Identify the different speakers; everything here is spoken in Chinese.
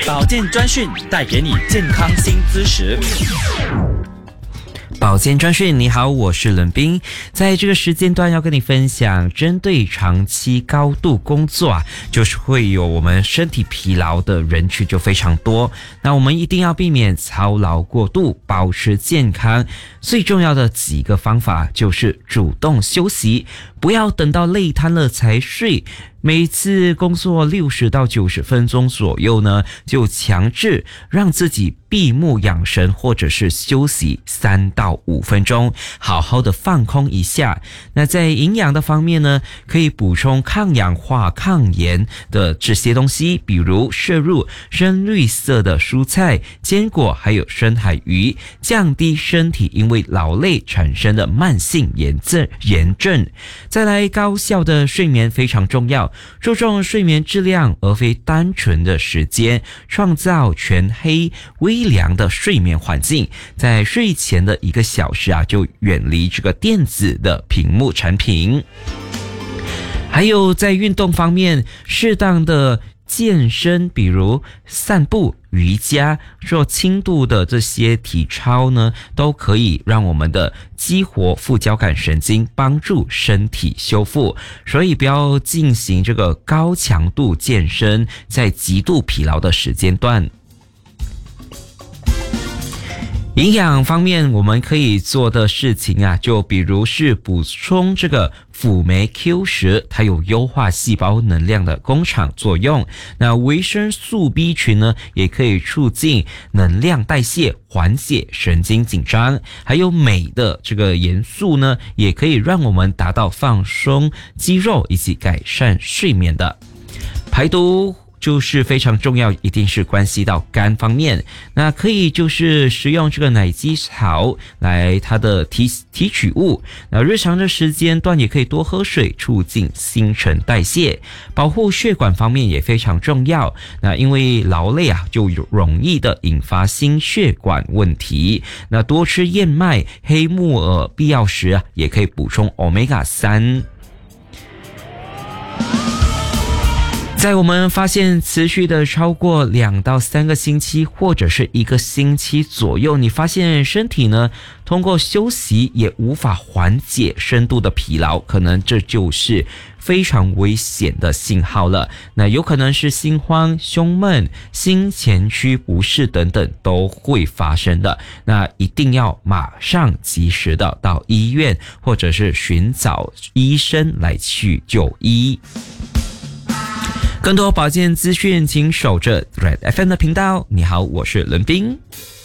Speaker 1: 保健专讯带给你健康新知识。
Speaker 2: 保健专讯，你好，我是冷冰。在这个时间段要跟你分享，针对长期高度工作就是会有我们身体疲劳的人群就非常多。那我们一定要避免操劳过度，保持健康。最重要的几个方法就是主动休息，不要等到累瘫了才睡。每次工作60到90分钟左右呢，就强制让自己闭目养神，或者是休息3到5分钟，好好的放空一下。那在营养的方面呢，可以补充抗氧化、抗炎的这些东西，比如摄入深绿色的蔬菜、坚果，还有深海鱼，降低身体因为劳累产生的慢性炎症。再来，高效的睡眠非常重要，注重睡眠质量而非单纯的时间，创造全黑微凉的睡眠环境。在睡前的1个小时就远离这个电子的屏幕产品。还有在运动方面，适当的健身，比如散步、瑜伽，做轻度的这些体操呢，都可以让我们的激活副交感神经，帮助身体修复。所以不要进行这个高强度健身，在极度疲劳的时间段。营养方面，我们可以做的事情就比如是补充这个辅酶 Q10， 它有优化细胞能量的工厂作用。那维生素 B 群呢，也可以促进能量代谢，缓解神经紧张。还有镁的这个元素呢，也可以让我们达到放松肌肉以及改善睡眠的。排毒就是非常重要，一定是关系到肝方面。那可以就是食用这个奶基草来它的提取物。那日常的时间段也可以多喝水，促进新陈代谢。保护血管方面也非常重要。那因为劳累就容易的引发心血管问题。那多吃燕麦、黑木耳，必要时也可以补充 Omega-3。在我们发现持续的超过2到3个星期，或者是1个星期左右，你发现身体呢通过休息也无法缓解深度的疲劳，可能这就是非常危险的信号了。那有可能是心慌、胸闷、心前区不适等等都会发生的。那一定要马上及时的到医院，或者是寻找医生来去就医。更多保健资讯，请守着 Red FM 的频道。你好，我是伦斌。